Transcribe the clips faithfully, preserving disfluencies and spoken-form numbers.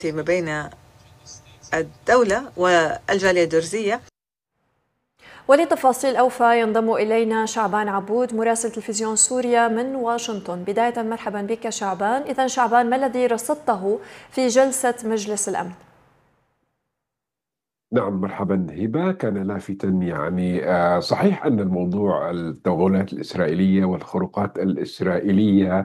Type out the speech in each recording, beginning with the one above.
ما بين الدولة والجالية الدرزية. ولتفاصيل أوفى ينضم إلينا شعبان عبود مراسل تلفزيون سوريا من واشنطن. بداية مرحبا بك شعبان. إذن شعبان، ما الذي رصدته في جلسة مجلس الأمن؟ نعم، مرحبا هبة. كان لافتا يعني آه، صحيح أن الموضوع التوغلات الإسرائيلية والخروقات الإسرائيلية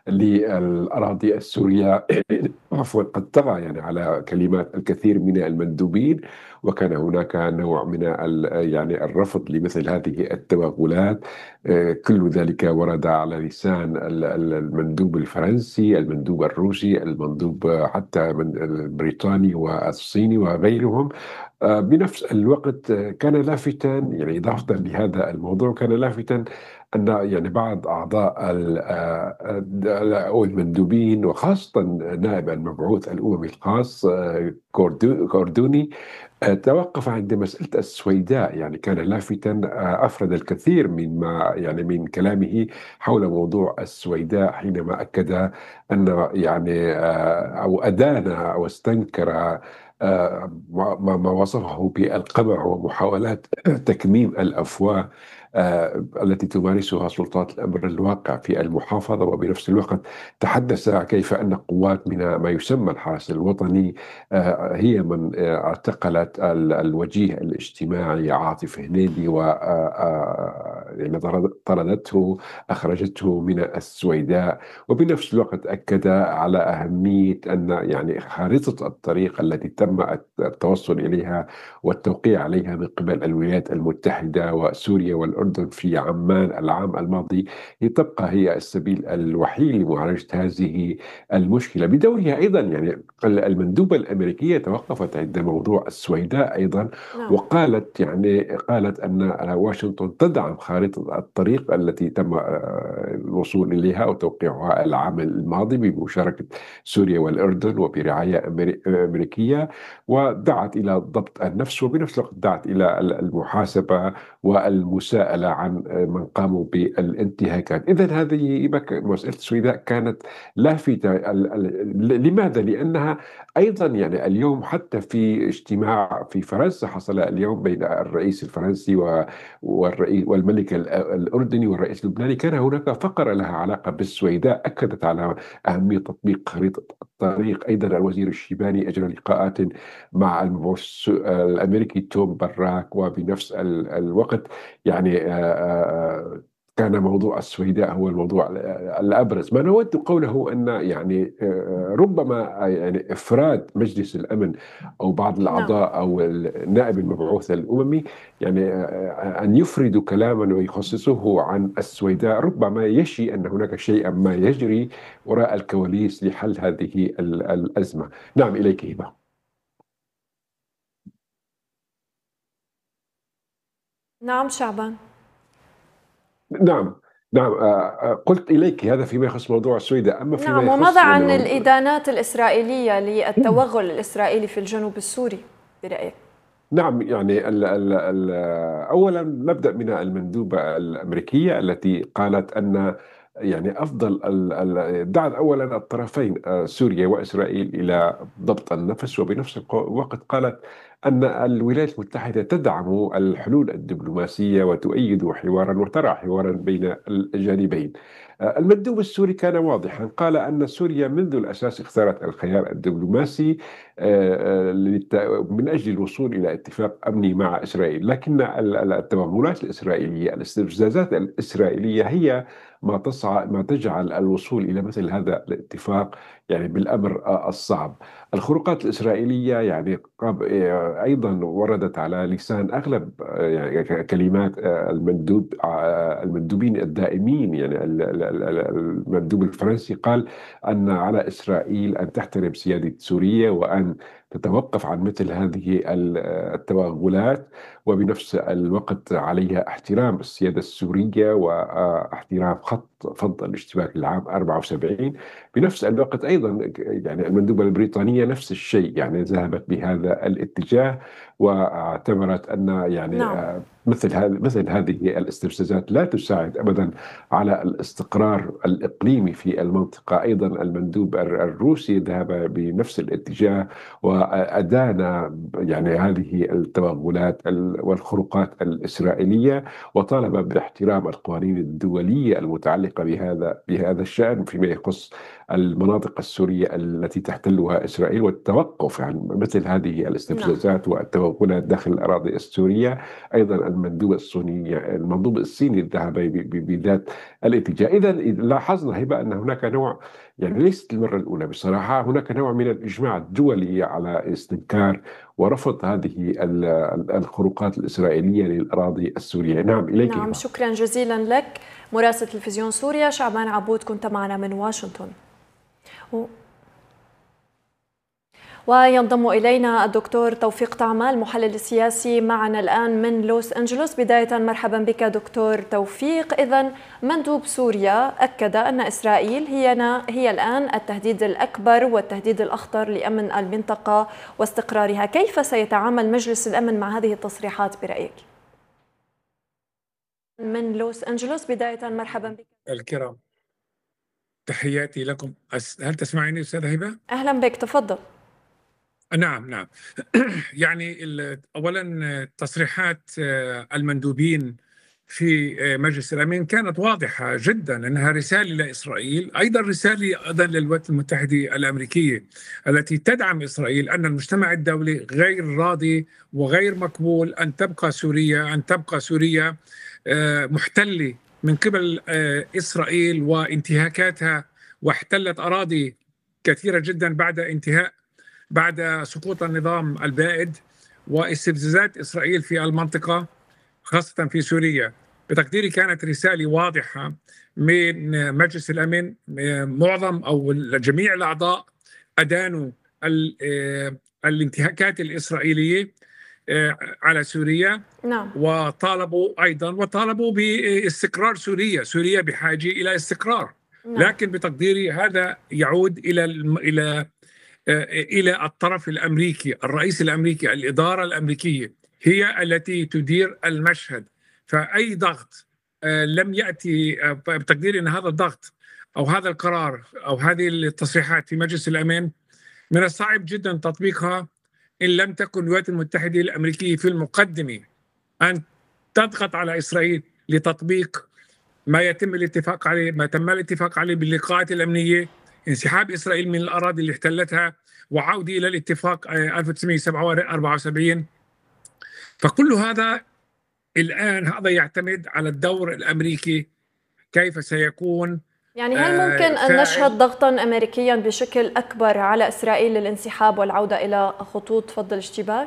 للأراضي السورية عفوا قد طغى يعني على كلمات الكثير من المندوبين، وكان هناك نوع من ال- يعني الرفض لمثل هذه التوغلات. آه، كل ذلك ورد على لسان ال- ال- المندوب الفرنسي، المندوب الروسي، المندوب حتى من البريطاني والصيني وغيرهم. آه، بنفس الوقت آه، كان لافتا، يعني إضافة لهذا الموضوع، كان لافتا أن يعني بعض أعضاء ال- آه، آه، أو المندوبين، وخاصة نائب المبعوث الأممي الخاص آه، كوردو- كوردوني، آه، توقف عند مسألة السويداء. يعني كان لافتا، آه، أفرد الكثير من ما يعني من كلامه حول موضوع السويداء، حينما أكد أن يعني آه، أو أدان أو استنكر آه، ما ما وصفه بالقمع ومحاولات تكميم الأفواه آه، التي تمارسها سلطات الأمر الواقع في المحافظة. وبنفس الوقت تحدث كيف أن قوات من ما يسمى الحرس الوطني آه، هي من آه، اعتقلت ال- الوجيه الاجتماعي عاطف هنيدي، و آه، آه، يعني طرد- طردته، أخرجته من السويداء. وبنفس الوقت أكد على أهمية أن يعني خارطة الطريق التي تم التوصل إليها والتوقيع عليها من قبل الولايات المتحدة وسوريا والأردن في عمان العام الماضي هي تبقى هي السبيل الوحيد لمعالجة هذه المشكلة. بدورها أيضا يعني المندوبة الأمريكية توقفت عند موضوع السويداء أيضا، نعم. وقالت يعني قالت أن واشنطن تدعم خارطة الطريق التي تم آه، الوصول إليها أو توقيعها العام الماضي بمشاركة سوريا والأردن وبرعاية أمري- أمريكية، ودعت إلى ضبط النفس، وبنفس الوقت دعت إلى المحاسبة والمساءلة عن من قاموا بالانتهاكات. إذا هذه مسألة السويداء كانت لافتة. ال- ال- لماذا؟ لأنها أيضا يعني اليوم حتى في اجتماع في فرنسا حصل اليوم بين الرئيس الفرنسي و- والرئيس والملك ال- الأردني والرئيس اللبناني، كان هناك فقرة لها علاقة بالسويداء أكدت على أهمية تطبيق خريطة الطريق. أيضا الوزير الشيباني أجرى لقاءات مع المبعوث الأمريكي توم براك، وبنفس ال- الوقت يعني آه، آه، كان موضوع السويداء هو الموضوع الأبرز. ما نود قوله أن يعني آه، ربما يعني إفراد مجلس الأمن أو بعض نعم. الأعضاء أو النائب المبعوث الأممي يعني آه، أن يفردوا كلاما ويخصصوه عن السويداء، ربما يشي أن هناك شيئا ما يجري وراء الكواليس لحل هذه ال- الأزمة. نعم، إليك هبة. نعم شعبان. نعم، نعم، آه، آه، قلت إليك هذا فيما يخص موضوع السويداء. أما فيما نعم، وماذا يخص يعني عن موضوع الإدانات الإسرائيلية للتوغل الإسرائيلي في الجنوب السوري برأيك؟ نعم، يعني ال ال ال أولا نبدأ من المندوبة الأمريكية التي قالت أن يعني أفضل ال- ال- دعت أولا الطرفين آه، سوريا وإسرائيل إلى ضبط النفس، وبنفس الق- الوقت قالت أن الولايات المتحدة تدعم الحلول الدبلوماسية وتؤيد حوارا وترى حوارا بين الجانبين. آه، المندوب السوري كان واضحا، قال أن سوريا منذ الأساس اختارت الخيار الدبلوماسي آه، آه، للت- من أجل الوصول إلى اتفاق أمني مع إسرائيل، لكن ال- ال- التوغلات الإسرائيلية، الاستفزازات الإسرائيلية هي ما تسعى ما تجعل الوصول إلى مثل هذا الاتفاق يعني بالأمر آه، الصعب. الخروقات الإسرائيلية يعني قاب- آه، أيضا وردت على لسان أغلب آه، يعني ك- كلمات آه، المندوب آه، المندوبين الدائمين. يعني ال- ال- ال- المندوب الفرنسي قال أن على إسرائيل أن تحترم سيادة سوريا وأن تتوقف عن مثل هذه ال- التوغلات، وبنفس الوقت عليها احترام السيادة السورية واحترام خط فض الاشتباك العام أربعة وسبعين. بنفس الوقت أيضا يعني المندوبة البريطانية نفس الشيء، يعني ذهبت بهذا الاتجاه واعتبرت أن يعني نعم. مثل هذه مثل هذه الاستفزازات لا تساعد ابدا على الاستقرار الاقليمي في المنطقه. ايضا المندوب الروسي ذهب بنفس الاتجاه وادان يعني هذه التوغلات والخروقات الاسرائيليه، وطالب باحترام القوانين الدوليه المتعلقه بهذا بهذا الشان فيما يخص المناطق السوريه التي تحتلها اسرائيل، والتوقف عن مثل هذه نعم. الاستفزازات والتوغلات داخل الاراضي السوريه. ايضا المندوب الصيني المندوب الصيني ذهب بذات الاتجاه. اذا لاحظنا هبه ان هناك نوع، يعني ليست المره الاولى بصراحه، هناك نوع من الاجماع الدولي على استنكار ورفض هذه الخروقات الاسرائيليه للاراضي السوريه. نعم، اليك نعم، هبه. شكرا جزيلا لك مراسل تلفزيون سوريا شعبان عبود، كنت معنا من واشنطن. و... وينضم إلينا الدكتور توفيق طعمة المحلل السياسي معنا الآن من لوس أنجلوس. بداية مرحبا بك دكتور توفيق. إذن مندوب سوريا أكد أن إسرائيل هي هي الآن التهديد الأكبر والتهديد الأخطر لأمن المنطقة واستقرارها. كيف سيتعامل مجلس الأمن مع هذه التصريحات برأيك؟ من لوس أنجلوس بداية مرحبا بك. الكرام، تحياتي لكم. هل تسمعيني أستاذ هبة؟ أهلا بك، تفضل. نعم نعم. يعني أولا تصريحات المندوبين في مجلس الأمن كانت واضحة جدا أنها رسالة لإسرائيل، أيضا رسالة أيضا للولايات المتحدة الأمريكية التي تدعم إسرائيل أن المجتمع الدولي غير راضي وغير مقبول أن تبقى سوريا أن تبقى سوريا محتلة من قبل إسرائيل وانتهاكاتها، واحتلت أراضي كثيرة جدا بعد انتهاء بعد سقوط النظام البائد واستفزازات إسرائيل في المنطقة خاصة في سوريا. بتقديري كانت رسالة واضحة من مجلس الأمن. معظم أو جميع الأعضاء أدانوا الانتهاكات الإسرائيلية على سوريا. نعم. وطالبوا أيضا وطالبوا باستقرار سوريا. سوريا بحاجة إلى استقرار. نعم. لكن بتقديري هذا يعود إلى إلى إلى الطرف الأمريكي، الرئيس الأمريكي، الإدارة الأمريكية هي التي تدير المشهد. فأي ضغط لم يأتي، بتقديري أن هذا الضغط أو هذا القرار أو هذه التصريحات في مجلس الأمن من الصعب جدا تطبيقها إن لم تكن الولايات المتحدة الأمريكية في المقدمة أن تضغط على إسرائيل لتطبيق ما يتم الاتفاق عليه ما تم الاتفاق عليه باللقاءات الأمنية، انسحاب إسرائيل من الأراضي اللي احتلتها وعودة إلى الاتفاق ألف وتسعمئة وأربعة وسبعين. فكل هذا الآن هذا يعتمد على الدور الأمريكي كيف سيكون. يعني هل ممكن أن نشهد ضغطا أمريكيا بشكل أكبر على إسرائيل للانسحاب والعودة إلى خطوط فض الاشتباك؟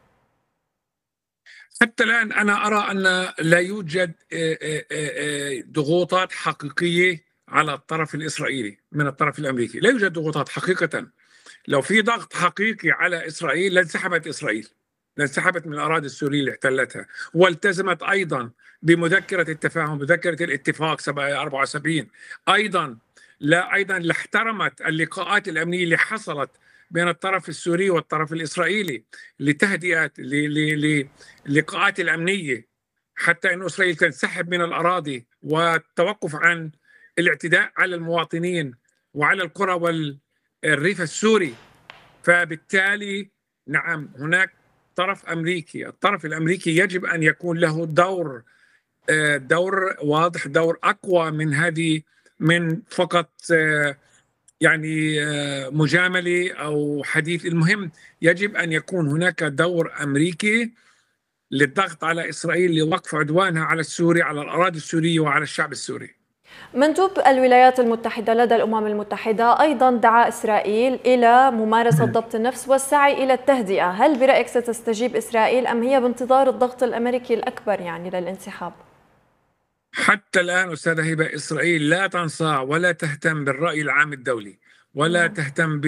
حتى الآن أنا أرى أن لا يوجد ضغوطات حقيقية على الطرف الإسرائيلي من الطرف الأمريكي. لا يوجد ضغوطات حقيقة. لو في ضغط حقيقي على إسرائيل لانسحبت إسرائيل، لانسحبت من الأراضي السورية اللي احتلتها، والتزمت أيضا بمذكرة التفاهم، مذكرة الاتفاق أربعة وسبعين. أيضا لا أيضا لاحترمت اللقاءات الأمنية اللي حصلت بين الطرف السوري والطرف الإسرائيلي لتهدئة للقاءات الأمنية حتى أن إسرائيل تنسحب من الأراضي والتوقف عن الاعتداء على المواطنين وعلى القرى والريف السوري. فبالتالي نعم هناك طرف أمريكي. الطرف الأمريكي يجب أن يكون له دور دور واضح، دور أقوى من هذه من فقط يعني مجاملة أو حديث. المهم يجب أن يكون هناك دور أمريكي للضغط على إسرائيل لوقف عدوانها على السوري، على الأراضي السورية وعلى الشعب السوري. مندوب الولايات المتحدة لدى الأمم المتحدة أيضا دعا إسرائيل إلى ممارسة ضبط النفس والسعي إلى التهدئة. هل برأيك ستستجيب إسرائيل أم هي بانتظار الضغط الأمريكي الأكبر يعني للانسحاب؟ حتى الآن أستاذة هبة إسرائيل لا تنصاع ولا تهتم بالرأي العام الدولي ولا تهتم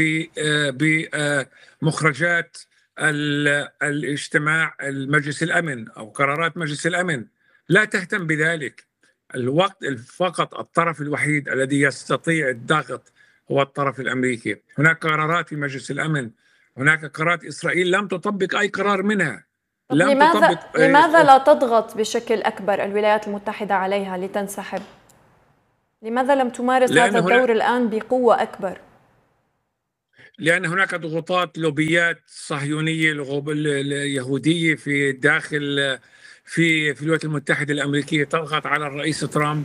بمخرجات الاجتماع المجلس الأمن أو قرارات مجلس الأمن. لا تهتم بذلك. الوقت فقط الطرف الوحيد الذي يستطيع الضغط هو الطرف الأمريكي. هناك قرارات في مجلس الأمن، هناك قرارات إسرائيل لم تطبق أي قرار منها. طب لماذا لماذا لا تضغط بشكل أكبر الولايات المتحدة عليها لتنسحب؟ لماذا لم تمارس هذا الدور الآن بقوة أكبر؟ لأن هناك ضغوطات لوبيات صهيونية يهودية في داخل في في الولايات المتحدة الأمريكية تضغط على الرئيس ترامب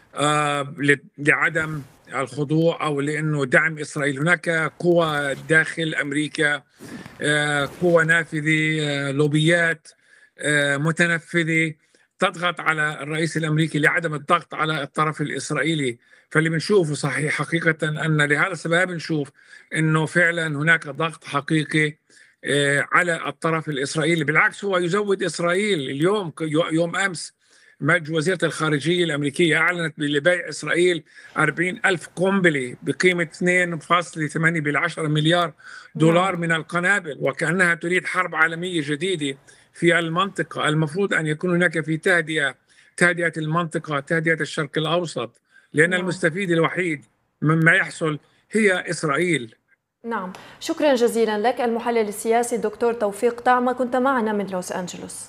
لعدم الخضوع أو لأنه دعم إسرائيل. هناك قوى داخل أمريكا، قوى نافذة، لوبيات متنفذة تضغط على الرئيس الأمريكي لعدم الضغط على الطرف الإسرائيلي. فاللي بنشوفه صحيح حقيقة أن لهذا السبب بنشوف أنه فعلا هناك ضغط حقيقي على الطرف الإسرائيلي. بالعكس هو يزود إسرائيل. اليوم يوم أمس وزيرة الخارجية الأمريكية أعلنت ببيع إسرائيل أربعين ألف قنبلة بقيمة اثنين فاصلة ثمانية بالعشرة مليار دولار من القنابل، وكأنها تريد حرب عالمية جديدة في المنطقة. المفروض أن يكون هناك في تهدئة تهدئة المنطقة، تهدئة الشرق الأوسط، لأن نعم. المستفيد الوحيد مما يحصل هي إسرائيل. نعم، شكرا جزيلا لك المحلل السياسي الدكتور توفيق طعمة، كنت معنا من لوس أنجلوس.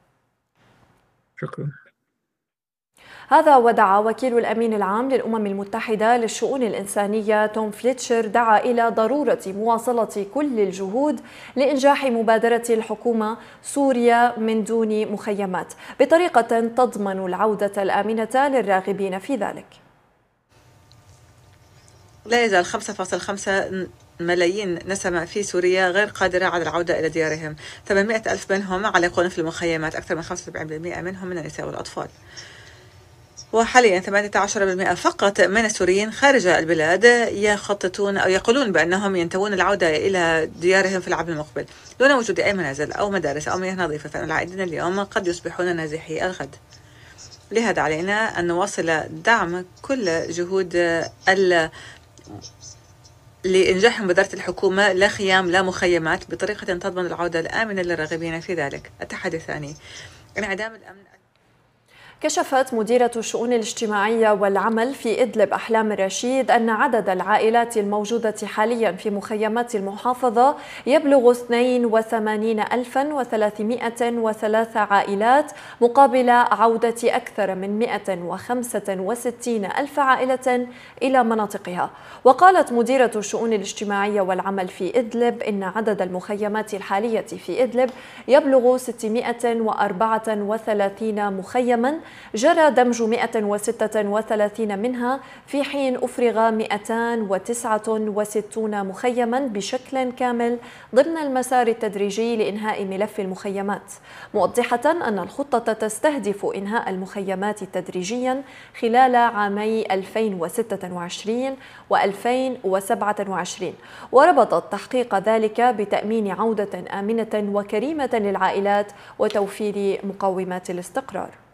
شكرا. هذا ودعا وكيل الأمين العام للأمم المتحدة للشؤون الإنسانية توم فليتشر دعا إلى ضرورة مواصلة كل الجهود لإنجاح مبادرة الحكومة سوريا من دون مخيمات بطريقة تضمن العودة الآمنة للراغبين في ذلك. لا يزال خمسة فاصلة خمسة ملايين نسمة في سوريا غير قادرة على العودة إلى ديارهم، ثمانمائة ألف منهم عالقون في المخيمات، أكثر من خمسة وسبعين بالمئة منهم من النساء والأطفال. وحاليا ثمانية عشر بالمئة فقط من السوريين خارج البلاد يخططون أو يقولون بأنهم ينتوون العودة إلى ديارهم في العام المقبل دون وجود أي منازل أو مدارس أو مياه نظيفة، فإن العائدين اليوم قد يصبحون نازحي الغد. لهذا علينا أن نواصل دعم كل جهود ال لإنجاح مبادرة الحكومة لا خيام لا مخيمات بطريقة تضمن العودة الآمنة للراغبين في ذلك. التحدي الثاني انعدام الأمن. كشفت مديرة الشؤون الاجتماعية والعمل في إدلب أحلام الرشيد أن عدد العائلات الموجودة حاليا في مخيمات المحافظة يبلغ اثنين وثمانين ألفا وثلاثمائة وثلاثة عائلات مقابل عودة أكثر من مئة وخمسة وستين ألف عائلة إلى مناطقها. وقالت مديرة الشؤون الاجتماعية والعمل في إدلب إن عدد المخيمات الحالية في إدلب يبلغ ستمائة وأربعة وثلاثين مخيما جرى دمج مئة وستة وثلاثين منها، في حين أفرغ مئتين وتسعة وستين مخيما بشكل كامل ضمن المسار التدريجي لإنهاء ملف المخيمات، موضحة أن الخطة تستهدف إنهاء المخيمات تدريجيا خلال عامي ألفين وستة وعشرين وألفين وسبعة وعشرين، وربطت تحقيق ذلك بتأمين عودة آمنة وكريمة للعائلات وتوفير مقومات الاستقرار.